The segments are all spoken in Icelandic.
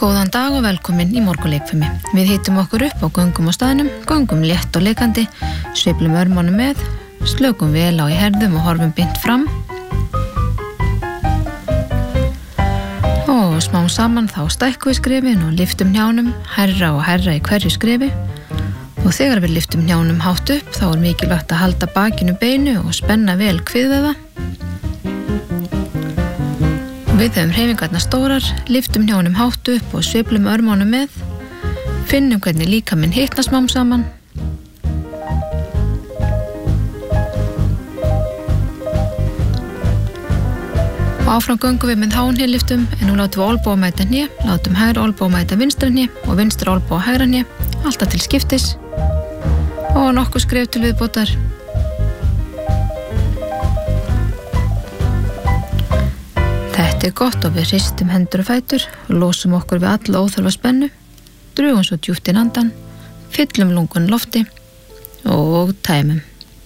Góðan dag og velkomin í morgunleikfimi. Við hittum okkur upp á göngum á staðnum, göngum létt og leikandi, sveiflum örmunum með, slökum vel á í herðum og horfum beint fram. Og smám saman þá stækkum við skrefin og lyftum hnjánum, hærra og hærra í hverju skrefi. Og þegar við lyftum hnjánum hátt upp, þá mikilvægt að halda bakinu beinu og spenna vel kviðvöða. Við höfum hreyfingarnar stórar, lyftum hnjánum hátt upp og sveiflum örmunum með, finnum hvernig líkaminn hitnar smám saman. Og áfram göngum við með háhnéliftum, en nú látum við olnboga mæta hné, látum hægra olnboga mæta vinstra hné og vinstra olnboga hægra hné, alltaf til skiptis og nokkuð skref til viðbótar. Þetta gott og við hristum hendur og fætur, losum okkur við alla óþarfa spennu, drugum svo djúpt inn andan, fyllum lungun lofti og tæmum.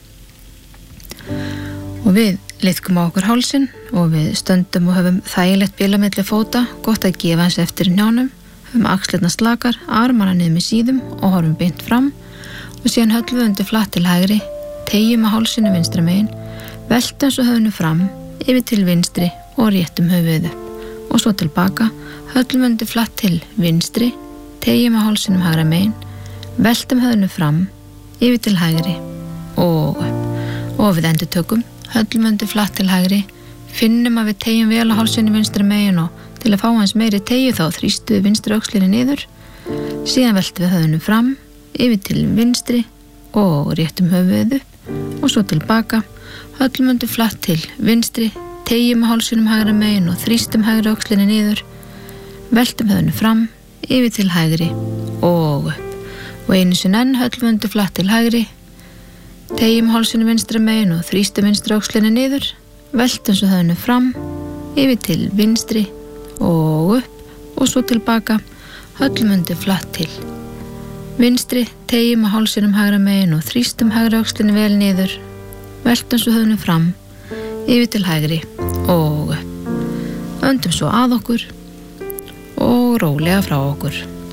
Og við liðkum á okkur hálsinn og við stöndum og höfum þægilegt bila milli fóta, gott að gefa hans eftir hnjánum, höfum axlirnar slakar, armana niður með síðum og horfum beint fram og síðan höllum við undir flatt til hægri, teygjum á hálsinu vinstra megin, veltum svo höfðinu fram, yfir til vinstri og réttum höfuðið upp og svo tilbaka, höllum undir flatt til vinstri, teygjum á hálsinum hægra megin, veltum höfðinu fram, yfir til hægri og upp og við endurtökum, höllum undir flatt til hægri, finnum að við teygjum vel á hálsinu vinstra megin og til að fá hans meiri teygju þá þrýstum við vinstri öxlinni niður, síðan veltum við höfðinu fram, yfir til vinstri og réttum höfuðið upp og svo tilbaka, höllum undir flatt til vinstri, teygjum á hálsinum hægra megin og þrýstum hægra öxlinni niður, veltum höfðinu fram, yfir til hægri og upp og einu sinni enn höllum undir flatt til hægri, teygjum á hálsinum vinstra megin og þrýstum vinstri öxlinni niður, veltum svo höfðinu fram, yfir til vinstri og upp og svo tilbaka, höllum undir flatt til vinstri, teygjum á hálsinum hægra megin og þrýstum hægra öxlinni vel niður, veltum svo höfðinu fram, yfir til hægri og upp. Öndum svo að okkur og rólega frá okkur.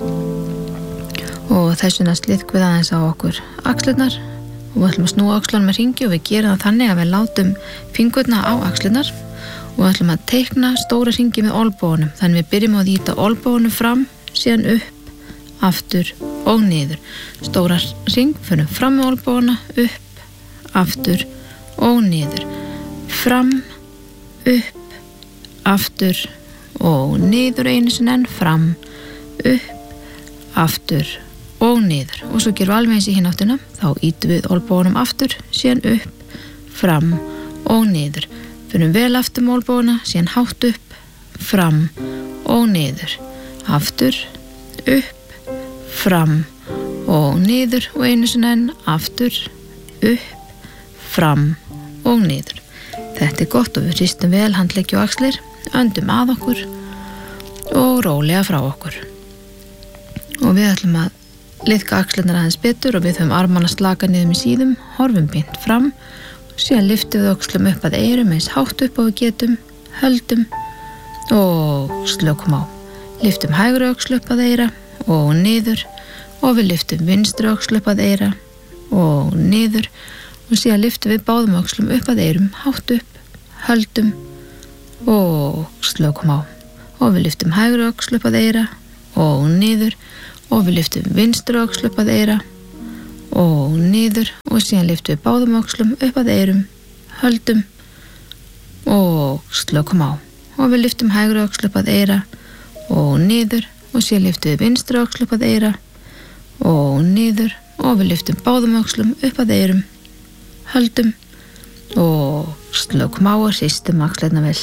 Og þessu næst liðkum við aðeins á okkur axlirnar og við ætlum að snúa öxlunum með hringi og við gerum það þannig að við látum fingurna á axlirnar og við ætlum að teikna stóra hringi með olnbogunum. Þannig við byrjum á að ýta olnbogunum fram, síðan upp, aftur og niður. Stóra hring, fyrir fram með olnboguna, upp, aftur og niður. Fram, upp, aftur og niður einu sinni enn, fram, upp, aftur og niður. Og svo gerum við alveg eins í hinn áttina, þá ýtum við olnbogunum aftur, síðan upp, fram og niður. Fyrir vel aftur með olnboguna, síðan hátt upp, fram og niður. Aftur, upp, fram og niður og einu sinni enn, aftur, upp, fram og niður. Þetta gott og við hristum vel handleggi og axlir, öndum að okkur og rólega frá okkur. Og við ætlum að liðka axlirnar aðeins betur og við höfum armana slaka niður með síðum, horfum beint fram og síðan lyftum við öxlum upp að eyrum eins hátt upp og við getum, höldum og slökum á. Lyftum hægri öxl upp að eyra og niður og við lyftum vinstri öxl upp að eyra og niður og síðan lyftum við báðum öxlum upp að eyrum, hátt upp, höldum og slökum á. Og við lyftum hægri öxl upp að eyra og niður og við lyftum vinstri öxl upp að eyra og niður og síðan lyftum við báðum öxlum upp að eyrum, höldum og slökum á. Og við lyftum hægri öxl upp að eyra og niður og síðan lyftum við vinstri öxl upp að eyra og niður og við lyftum báðum öxlum upp að eyrum, höldum og slökum á og hristum axlirnar vel.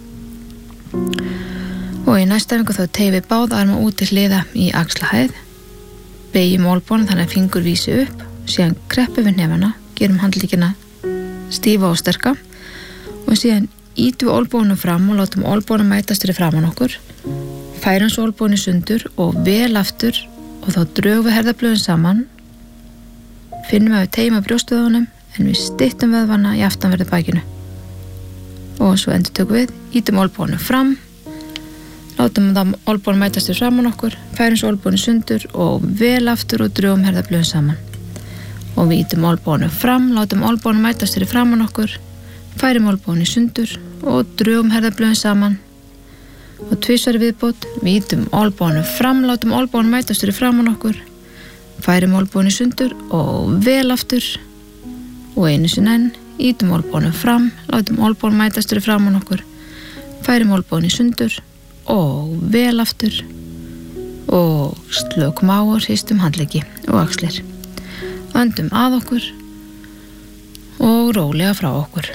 Og í næsta æfingu þá teygjum við báða arma út til hliða í axlahæð, beygjum olnbogann þannig að fingur vísi upp, síðan kreppum við hnefana, gerum handleggina stífa og sterka og síðan ýtum við olnboganum fram og látum olnboganum mætast fyrir framan okkur, færum svo olnbogann í sundur og vel aftur og þá drögum við herðablöðin saman, finnum að við teygjum að brjóstvöðunum en við styttum vöðvana í aftanverðu bakinu. Og svo endurtökum við, ýtum olnboganum fram, látum Látum það olnboganum mætast við framan okkur, færum svo olnboganum sundur og vel aftur og drögum herðablöðin saman. Og við ýtum olnboganum fram, látum olnboganum mætast við framan okkur, færum olnboganum sundur og drögum herðablöðin saman. Og tvisvar í viðbót, við ýtum olnboganum fram, látum olnboganum mætast við framan okkur, færum olnboganum sundur og vel aftur og einu sinni enn, ýtum olnboganum fram, látum olnboganum mætast við framan okkur, færum olnboganum sundur og vel aftur og slökum á og hristum handleggi og axlir. Öndum að okkur og rólega frá okkur.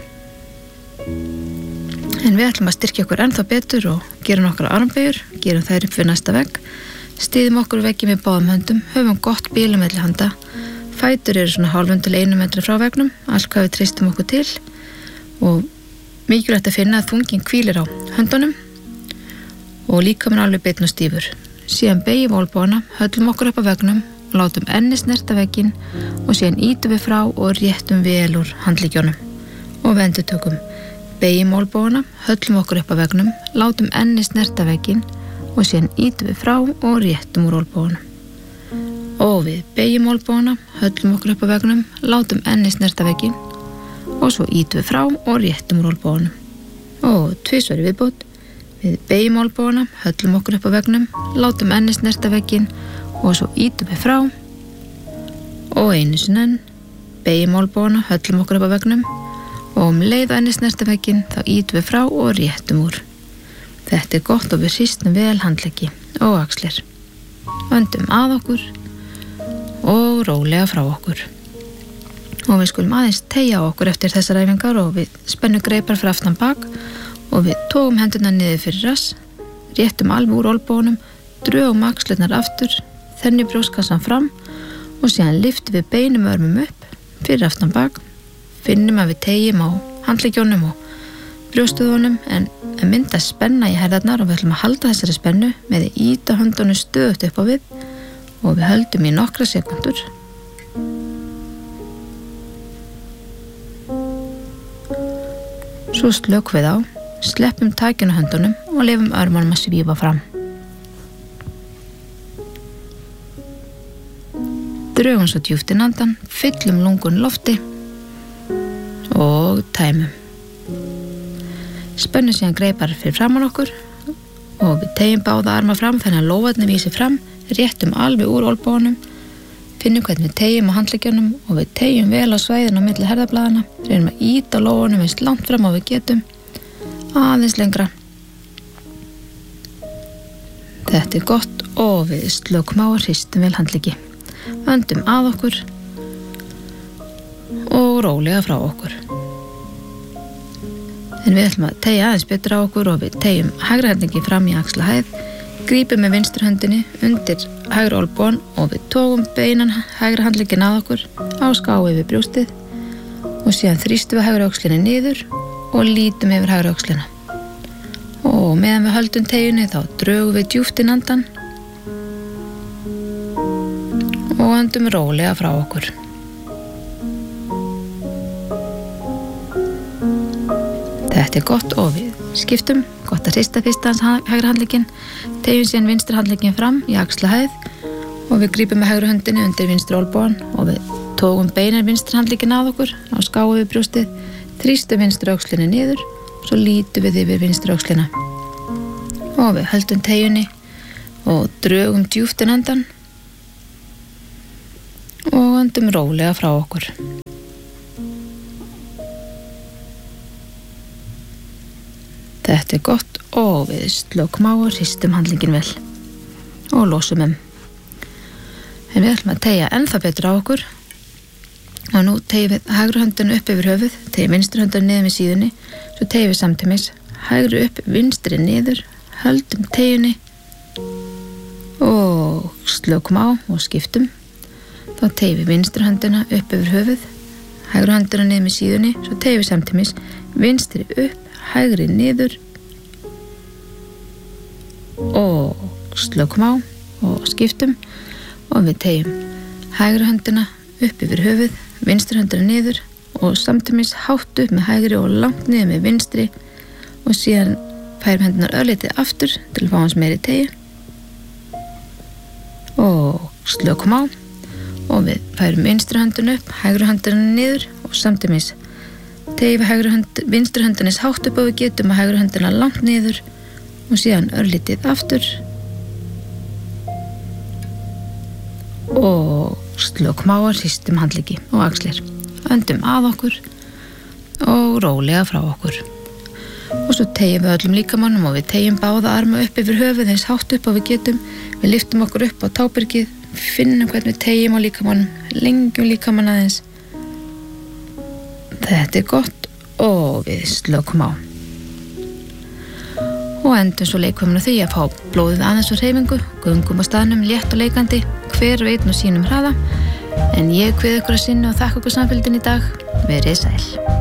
En við ætlum að styrkja okkur ennþá betur og gera nokkra armbeygjur, gerum þær upp við næsta vegg, styðum okkur veggi með báðum höndum, höfum gott bíl milli handa, fætur eru svona hálfum til 1 metri frá veggnum, allt hvað við treystum okkur til og mikilvægt að finna að þunginn hvílir á höndunum og líkaminn alveg beinn og stífur. Síðan beygjum olnbogana, höllum okkur upp á veggnum og látum enni snerta vegginn og síðan ýtum við frá og réttum vel úr handleggjónum og endurtökum. Beygjum olnbogana, höllum okkur upp á veggnum, látum enni snerta vegginn og síðan ýtum við frá og réttum úr olnboganum. Og við beygjum olnbogana, höllum okkur upp á veggnum, látum enni snerta vegginn og svo ýtum við frá og réttum úr olnboganum. Og tvisvar í viðbót, við beygjum olnbogana, höllum okkur upp á veggnum, látum enni snerta vegginn og svo ýtum við frá og einu sinni enn, beygjum olnbogana, höllum okkur upp á veggnum og leið enni snerta vegginn þá ýtum við frá og réttum úr. Þetta gott og við hristum vel handleggi og axlir. Öndum að okkur og rólega frá okkur. Og við skulum aðeins teygja á okkur eftir þessar æfingar og við spennum greipar fyrir aftan bak og við tókum hendurna niður fyrir rass, réttum alveg úr olnbogunum, drögum axlirnar aftur, þenni brjóstkassan fram og síðan lyftum við beinum og örmum upp fyrir aftan bak, finnum að við teygjum á handleggjónum og brjóstöðunum en mynda spenna í herðarnar og við ætlum að halda þessari spennu með að ýta höndunum stöðugt upp á við og við höldum í nokkra sekundur. Svo slökum við á, sleppum takinu höndunum og leyfum örmunum að svífa fram. Drögum svo djúpt inn andann, fyllum lungun lofti og tæmum. Spennum síðan greipar fyrir framan okkur og við teygjum báða arma fram þannig að lófarnir vísi fram, réttum alveg úr olnbogunum, finnum hvernig við teygjum á handleggjónum og við teygjum vel á svæðinu á milli herðablaðana, reynum að ýta lófunum eins langt fram og við getum, aðeins lengra. Þetta gott og við slökum á og hristum vel handleggi. Öndum að okkur og rólega frá okkur. En við ætlum að teygja aðeins betur á okkur og við teygjum hægri hendingi fram í axlahæð, grípum með vinstri höndinni undir hægri olnbogann og við tókum beinan hægri handlegginn að okkur á ská yfir brjóstið og síðan þrýstum við hægri öxlinni niður og lítum yfir hægri öxlina. Og meðan við höldum teygjunni þá drögum við djúpt inn andann og öndum rólega frá okkur. Þetta gott og við skiptum, gott að hrista fyrst hans hægri handlegginn, teygjum síðan vinstri handlegginn fram í axlahæð og við grípum með hægri höndinni undir vinstri olnbogann og við tókum beinan vinstri handlegginn að okkur á ská yfir brjóstið, þrýstum vinstri öxlinni niður og svo lítum við yfir vinstri öxlina. Og við höldum teygjunni og drögum djúpt inn andann og öndum rólega frá okkur. Þetta gott og við slökum á og hristum handlegginn vel og losum En við ætlum að teygja ennþá betur á okkur og nú teygjum við hægri höndinu upp yfir höfuð, teygjum vinstri höndinu niður með síðunni, svo teygjum við samtímis hægri upp, vinstri niður, höldum teygjunni og slökum á og skiptum. Þá teygjum við vinstri höndina upp yfir höfuð, hægri höndinu niður með síðunni, svo teygjum við samtímis vinstri upp, hægri niður og slökum á og skiptum og við teygjum hægri höndina upp yfir höfuð, vinstri höndina niður og samtímis hátt upp með hægri og langt niður með vinstri og síðan færum hendunar örlítið aftur til að fá hans meiri teygju og slökum á og við færum vinstri höndin upp, hægri höndin niður og samtímis tegjum vinstri höndin eins hátt upp og við getum og hægri höndina langt niður og síðan örlítið aftur og slökum á og hristum handleggi og axlir. Öndum að okkur og rólega frá okkur. Og svo tegjum við öllum líkamannum og við tegjum báða arma upp yfir höfuð eins hátt upp og við getum. Við lyftum okkur upp á tábyrgið, finnum hvernig við tegjum á líkamannum, lengjum líkamann aðeins. Þetta gott og við slökum á. Og endum svo leikvömmun á því að fá blóðið aðeins á hreyfingu, göngum á staðnum létt og leikandi, hver veit nú sínum hraða. En ég kveð ykkur að sinni og þakka ykkur samfylgdin í dag. Verið sæl.